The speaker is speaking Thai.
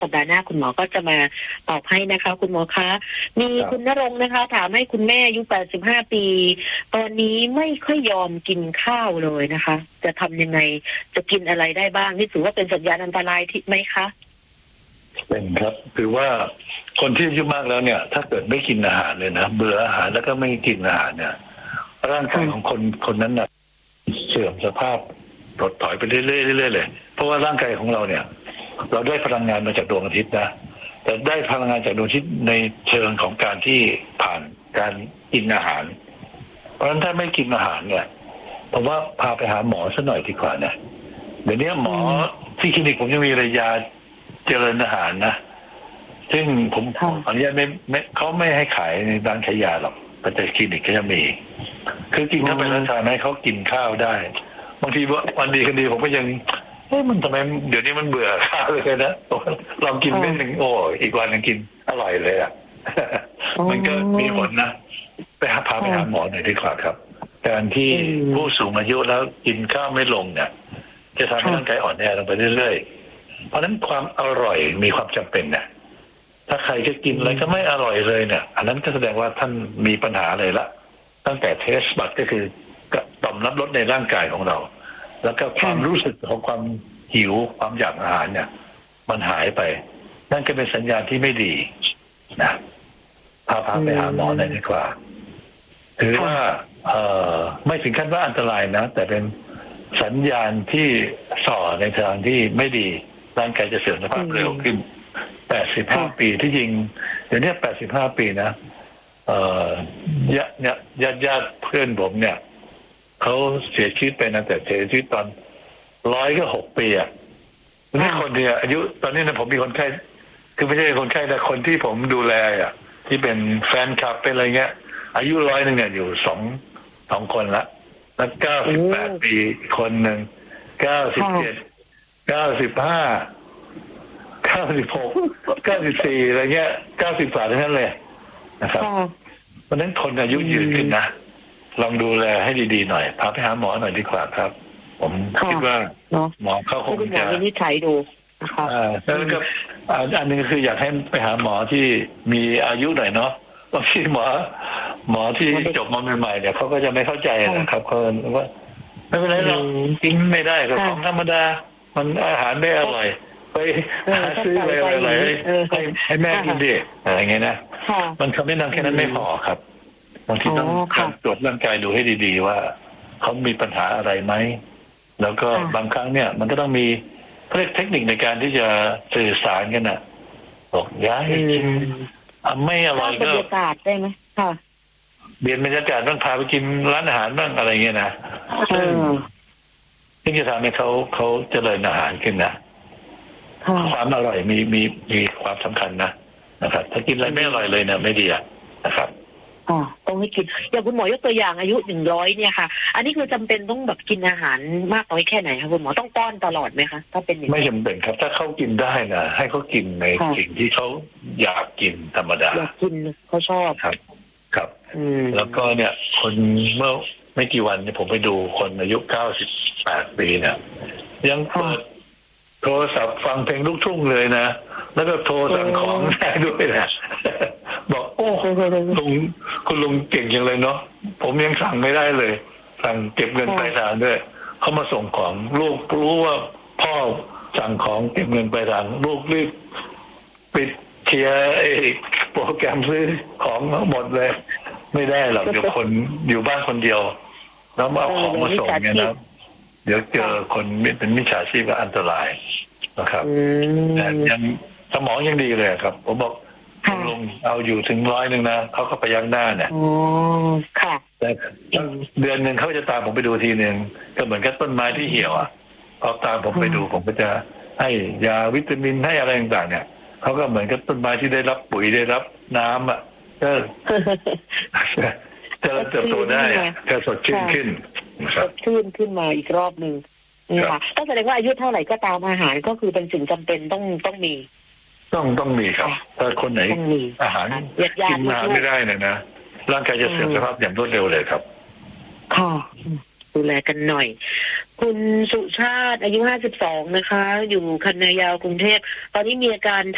สัปดาห์หน้าคุณหมอก็จะมาตอบให้นะคะคุณหมอคะมีคุณณรงค์นะคะถามให้คุณแม่อายุ85 ปีตอนนี้ไม่ค่อยยอมกินข้าวเลยนะคะจะทำยังไงจะกินอะไรได้บ้างนี่ถือว่าเป็นสัญญาณอันตรายที่ไหมคะเป็นครับคือว่าคนที่อายุมากแล้วเนี่ยถ้าเกิดไม่กินอาหารเลยนะเบื่ออาหารแล้วก็ไม่กินอาหารเนี่ยร่างกายของคนนั้นน่ะเสื่อมสภาพถดถอยไปเรื่อยๆเลยเพราะว่าร่างกายของเราเนี่ยเราได้พลังงานมาจากดวงอาทิตย์นะแต่ได้พลังงานจากดวงอาทิตย์ในเชิงของการที่ผ่านการกินอาหารเพราะฉะนั้นถ้าไม่กินอาหารเนี่ยผมว่าพาไปหาหมอซะหน่อยดีกว่านะเดี๋ยวนี้หมอที่คลินิกผมยังมีระยาเจริญอาหารนะซึ่งผมขออนุญาตไม่เขาไม่ให้ขายในร้านขายยาหรอกแต่คลินิกก็จะมีคือกินเข้าไปแล้วทานให้เขากินข้าวได้บางทีวันดีคืนดีผมก็ยังมันทำไมเดี๋ยวนี้มันเบื่อข้าวเลยนะลองกินเม็ดหนึ่งโอ้อีกวันนึงกินอร่อยเลยอ่ะมันก็มีผลนะพาไปหาหมอหน่อยดีกว่าครับการที่ผู้สูงอายุแล้วกินข้าวไม่ลงเนี่ยจะทำให้ร่างกายอ่อนแอลงไปเรื่อยๆเพราะฉะนั้นความอร่อยมีความจำเป็นนะถ้าใครจะกินอะไรก็ไม่อร่อยเลยเนี่ยอันนั้นก็แสดงว่าท่านมีปัญหาเลยละตั้งแต่เทสบัตก็คือต่อมรับรสในร่างกายของเราแล้วก็ความรู้สึกของความหิวความอยากอาหารเนี่ยมันหายไปนั่นก็เป็นสัญญาณที่ไม่ดีนะพาไปหาหมอหน่อยดีกว่าถือว่าไม่ถึงขั้นว่าอันตรายนะแต่เป็นสัญญาณที่ส่อในทางที่ไม่ดีร่างกายจะเสื่อมสภาพเร็วขึ้น85 ปีที่จริงเดี๋ยวนี้85 ปีนะญาติเพื่อนผมเนี่ยเขาเสียชีวิตไปนะแต่เสียชีวิตตอน106 ปีอ่ะนี่คนเนี่ยอายุตอนนี้นะผมมีคนไข้คือไม่ใช่คนไข้แต่คนที่ผมดูแลอ่ะที่เป็นแฟนคลับเป็นอะไรเงี้ยอายุ100เนี่ยอยู่สองคนละแล้ว98 ปีคนหนึ่ง97 95 96 94อะไรเงี้ย90 กว่าทั้งนั้นเลยนะครับเพราะนั้นคนอายุยืนขึ้นนะลองดูแลให้ดีๆหน่อยพาไปหาหมอหน่อยดีกว่าครับผมคิดว่าหมอเขาคงจะวินิจฉัยดูนะคะแล้วก็อันนึงคืออยากให้ไปหาหมอที่มีอายุหน่อยเนาะบางทีหมอที่จบมาใหม่ๆเนี่ยเขาก็จะไม่เข้าใจนะครับเขาว่าไม่เป็นไรหรอกกินไม่ได้ก็ของธรรมดามันอาหารไม่อร่อยไปหาซื้ออะไรให้แม่กินดิอะไรเงี้ยนะมันคำแนะนำแค่นั้นไม่พอครับบางทีต้องตรวจร่างกายดูให้ดีๆว่าเขามีปัญหาอะไรไหมแล้วก็บางครั้งเนี่ยมันก็ต้องมีเทคนิคในการที่จะสื่อสารกันน่ะบอกย้ายกินไม่อร่อยก็บรรยากาศได้ไหมค่ะเปลี่ยนบรรยากาศต้องพาไปกินร้านอาหารบ้างอะไรเงี้ยนะซึ่งจะทำให้เขาเจริญอาหารขึ้นนะความอร่อยมีความสำคัญนะครับถ้ากินอะไรไม่อร่อยเลยเนี่ยไม่ดีนะครับต้องให้กินอย่างคุณหมอยกตัวอย่างอายุ100เนี่ยค่ะอันนี้คือจำเป็นต้องแบบกินอาหารมากน้อยแค่ไหนคะคุณหมอต้องป้อนตลอดไหมคะถ้าเป็นอย่างไม่จำเป็นครับถ้าเขากินได้นะให้เขากินในสิ่งที่เขาอยากกินธรรมดาอยากกินเขาชอบครับแล้วก็เนี่ยคนเมื่อไม่กี่วันเนี่ยผมไปดูคนอายุ98 ปีเนี่ยยังเปิดโทรศัพท์ฟังเพลงลูกทุ่งเลยนะแล้วก็โทรสั่งของได้ด้วยนะบอกโอ้คุณลุงเก่งจังเลยเนาะผมยังสั่งไม่ได้เลยสั่งเก็บเงินปลายทางด้วยเขามาส่งของลูกรู้ว่าพ่อสั่งของเก็บเงินปลายทางลูกรีบปิดเคลียร์โปรแกรมซื้อของทั้งหมดเลยไม่ได้หรอกเดี๋ยวคนอยู่บ้านคนเดียวแล้วมาเอาของมาส่งเนี่ยนะเดี๋ยวเจอคนเป็นมิจฉาชีพก็อันตรายนะครับแต่ยังสมองยังดีเลยครับผมบอกลุงเอาอยู่ถึง100นะเขาก็ไปยักหน้าเนี่ยแต่เดือนหนึ่งเขาจะตามผมไปดูทีหนึ่งก็เหมือนกับต้นไม้ที่เหี่ยวพอตามผมไปดูผมก็จะให้ยาวิตามินให้อะไรต่างๆเนี่ยเขาก็เหมือนกับต้นไม้ที่ได้รับปุ๋ยได้รับน้ำก็จะเติบโตได้จะสดชื่นขึ้นสดชื่นขึ้นมาอีกรอบหนึ่งนี่ค่ะต้องแสดงว่าอายุเท่าไหร่ก็ตามอาหารก็คือเป็นสิ่งจำเป็นต้องมีต้องมีครับถ้าคนไหนอาหารกินอาหารไม่ได้นะร่างกายจะเสื่อมสภาพอย่างรวดเร็วเลยครับค่ะดูแลกันหน่อยคุณสุชาติอายุ52นะคะอยู่คันนายาวกรุงเทพตอนนี้มีอาการ